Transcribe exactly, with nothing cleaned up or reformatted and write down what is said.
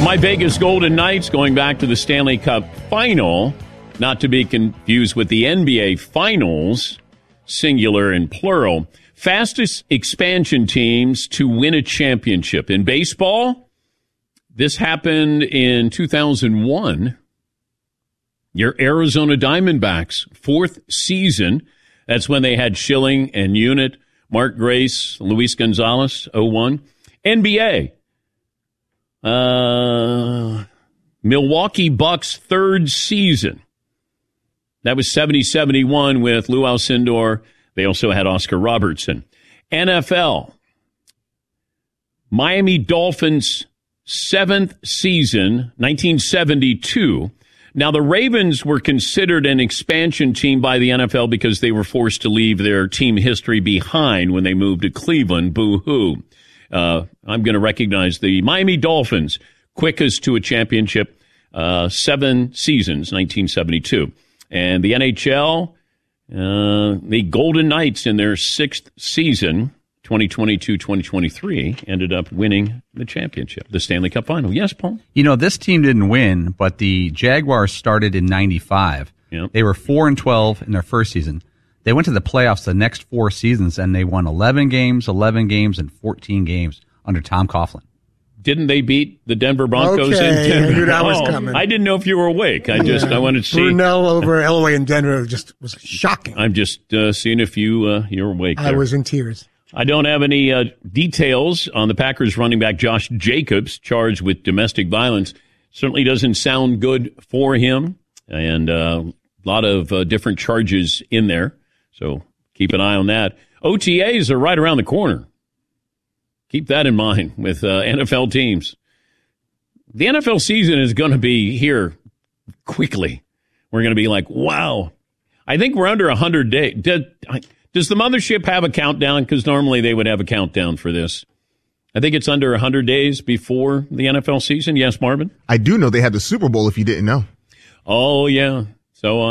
My Vegas Golden Knights going back to the Stanley Cup Final, not to be confused with the N B A Finals, singular and plural. Fastest expansion teams to win a championship. In baseball, this happened in two thousand one. Your Arizona Diamondbacks, fourth season. That's when they had Schilling and Unit, Mark Grace, Luis Gonzalez, oh one. N B A. Uh, Milwaukee Bucks, third season. That was seventy seventy-one with Lou Alcindor. They also had Oscar Robertson. N F L. Miami Dolphins, seventh season, nineteen seventy-two. Now, the Ravens were considered an expansion team by the N F L because they were forced to leave their team history behind when they moved to Cleveland. Boo-hoo. Uh, I'm going to recognize the Miami Dolphins, quickest to a championship, uh, seven seasons, nineteen seventy-two. And the N H L, uh, the Golden Knights in their sixth season, twenty twenty-two twenty twenty-three, ended up winning the championship, the Stanley Cup Final. Yes, Paul? You know, this team didn't win, but the Jaguars started in ninety-five. Yep. They were four and twelve in their first season. They went to the playoffs the next four seasons, and they won eleven games, eleven games, and fourteen games under Tom Coughlin. Didn't they beat the Denver Broncos okay, in Denver? I knew that was oh, coming. I didn't know if you were awake. I just yeah. I wanted to see. Brunel over Elway in Denver just was shocking. I'm just uh, seeing if you uh, you're awake. I there. was in tears. I don't have any uh, details on the Packers running back Josh Jacobs charged with domestic violence. Certainly doesn't sound good for him, and uh, a lot of uh, different charges in there. So keep an eye on that. O T As are right around the corner. Keep that in mind with uh, N F L teams. The N F L season is going to be here quickly. We're going to be like, wow. I think we're under one hundred days. Does the mothership have a countdown? Because normally they would have a countdown for this. I think it's under one hundred days before the N F L season. Yes, Marvin? I do know they had the Super Bowl if you didn't know. Oh, yeah. So uh,